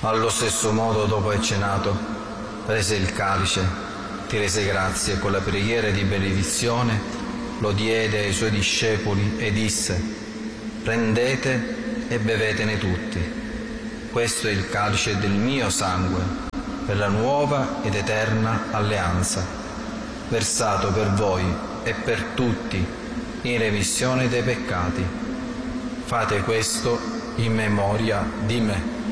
Allo stesso modo, dopo aver cenato, prese il calice, ti rese grazie e con la preghiera di benedizione lo diede ai suoi discepoli e disse: prendete e bevetene tutti. Questo è il calice del mio sangue, per la nuova ed eterna alleanza, versato per voi e per tutti in remissione dei peccati. Fate questo in memoria di me.